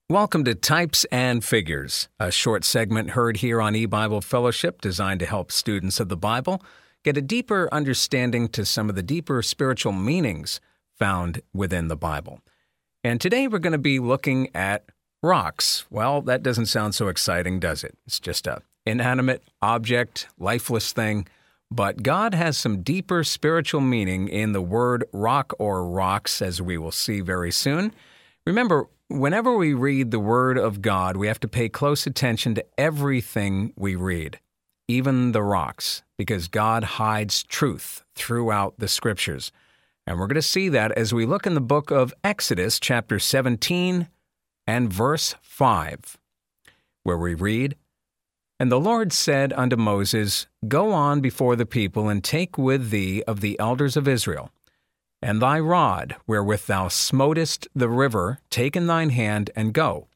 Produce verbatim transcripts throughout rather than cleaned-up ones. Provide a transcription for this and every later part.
Welcome to Types and Figures, a short segment heard here on eBible Fellowship designed to help students of the Bible get a deeper understanding to some of the deeper spiritual meanings found within the Bible. And today we're going to be looking at rocks. Well, that doesn't sound so exciting, does it? It's just an inanimate object, lifeless thing. But God has some deeper spiritual meaning in the word rock or rocks, as we will see very soon. Remember, whenever we read the Word of God, we have to pay close attention to everything we read, even the rocks, because God hides truth throughout the Scriptures. And we're going to see that as we look in the book of Exodus, chapter seventeen and verse five, where we read, "And the Lord said unto Moses, Go on before the people, and take with thee of the elders of Israel, and thy rod, wherewith thou smotest the river, take in thine hand, and go.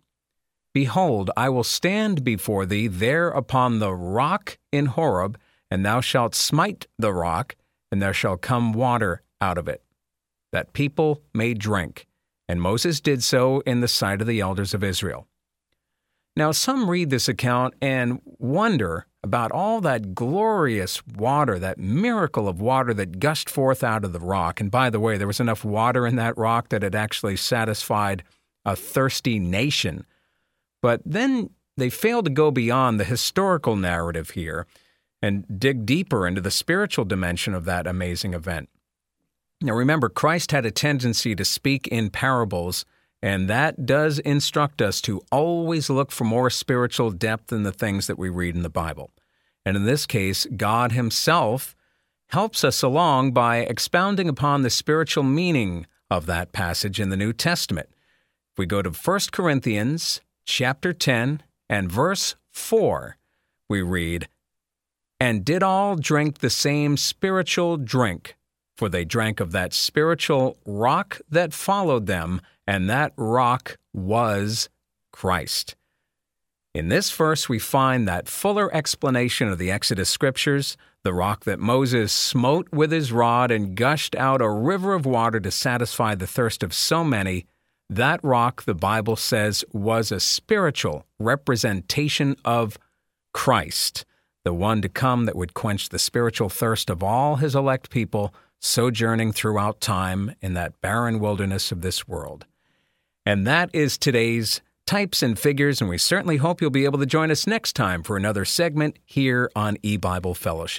Behold, I will stand before thee there upon the rock in Horeb, and thou shalt smite the rock, and there shall come water out of it, that people may drink. And Moses did so in the sight of the elders of Israel." Now, some read this account and wonder about all that glorious water, that miracle of water that gushed forth out of the rock. And by the way, there was enough water in that rock that it actually satisfied a thirsty nation. But then they fail to go beyond the historical narrative here and dig deeper into the spiritual dimension of that amazing event. Now remember, Christ had a tendency to speak in parables, and that does instruct us to always look for more spiritual depth in the things that we read in the Bible. And in this case, God Himself helps us along by expounding upon the spiritual meaning of that passage in the New Testament. If we go to First Corinthians chapter ten and verse four, we read, "And did all drink the same spiritual drink, for they drank of that spiritual rock that followed them, and that rock was Christ." In this verse, we find that fuller explanation of the Exodus Scriptures, the rock that Moses smote with his rod and gushed out a river of water to satisfy the thirst of so many. That rock, the Bible says, was a spiritual representation of Christ, the one to come that would quench the spiritual thirst of all His elect people sojourning throughout time in that barren wilderness of this world. And that is today's Types and Figures, and we certainly hope you'll be able to join us next time for another segment here on eBible Fellowship.